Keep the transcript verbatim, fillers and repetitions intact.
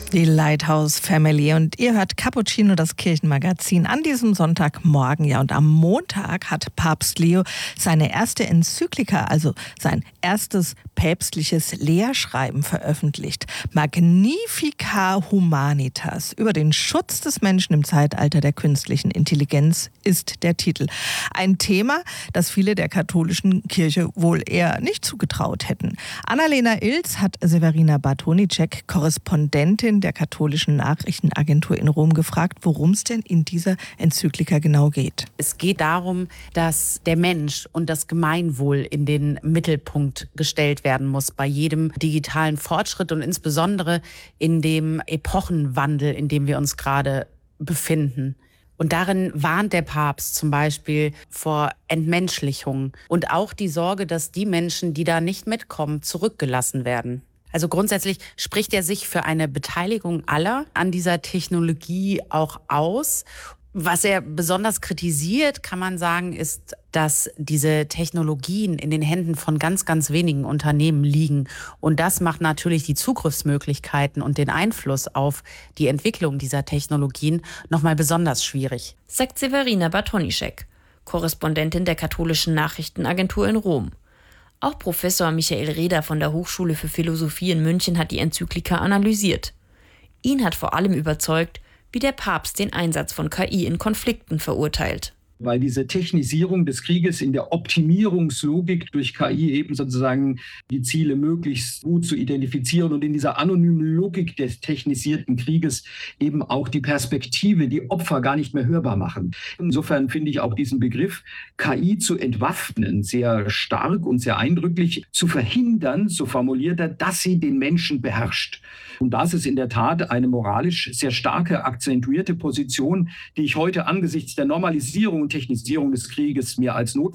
Die Lighthouse Family und ihr hört Cappuccino, das Kirchenmagazin, an diesem Sonntagmorgen. Ja, und am Montag hat Papst Leo seine erste Enzyklika, also sein erstes päpstliches Lehrschreiben veröffentlicht. Magnificat Humanitas, über den Schutz des Menschen im Zeitalter der künstlichen Intelligenz ist der Titel. Ein Thema, das viele der katholischen Kirche wohl eher nicht zugetraut hätten. Annalena Ilz hat Severina Bartonicek, Korrespondentin der katholischen Nachrichtenagentur in Rom, gefragt, worum es denn in dieser Enzyklika genau geht. Es geht darum, dass der Mensch und das Gemeinwohl in den Mittelpunkt gestellt werden muss bei jedem digitalen Fortschritt und insbesondere in dem Epochenwandel, in dem wir uns gerade befinden. Und darin warnt der Papst zum Beispiel vor Entmenschlichung und auch die Sorge, dass die Menschen, die da nicht mitkommen, zurückgelassen werden. Also grundsätzlich spricht er sich für eine Beteiligung aller an dieser Technologie auch aus. Was er besonders kritisiert, kann man sagen, ist, dass diese Technologien in den Händen von ganz, ganz wenigen Unternehmen liegen. Und das macht natürlich die Zugriffsmöglichkeiten und den Einfluss auf die Entwicklung dieser Technologien nochmal besonders schwierig. Sagt Severina Bartonicek, Korrespondentin der katholischen Nachrichtenagentur in Rom. Auch Professor Michael Reder von der Hochschule für Philosophie in München hat die Enzyklika analysiert. Ihn hat vor allem überzeugt, wie der Papst den Einsatz von K I in Konflikten verurteilt. Weil diese Technisierung des Krieges in der Optimierungslogik durch K I eben sozusagen die Ziele möglichst gut zu identifizieren und in dieser anonymen Logik des technisierten Krieges eben auch die Perspektive, die Opfer gar nicht mehr hörbar machen. Insofern finde ich auch diesen Begriff K I zu entwaffnen sehr stark und sehr eindrücklich, zu verhindern, so formuliert er, dass sie den Menschen beherrscht. Und das ist in der Tat eine moralisch sehr starke, akzentuierte Position, die ich heute angesichts der Normalisierung und Technisierung des Krieges mir als notwendig